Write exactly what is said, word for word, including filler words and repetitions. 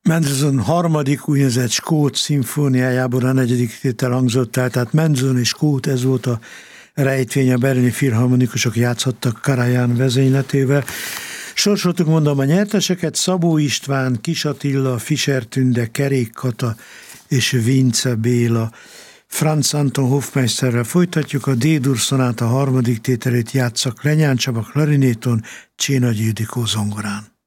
Mendelssohn harmadik úgynevezett skót szimfóniájából a negyedik tétel hangzott el, tehát Mendelssohn és skót, ez volt a rejtvény, a berlini filharmonikusok játszottak Karajan vezényletével. Sorsoltuk, mondom, a nyerteseket: Szabó István, Kis Attila, Fischer Tünde, Kerék Kata és Vince Béla. Franz Anton Hofmeisterrel folytatjuk. A D-dur szonáta harmadik tételét játsszak Lenyán Csaba klarinéton, Csénagy Ildikó zongorán.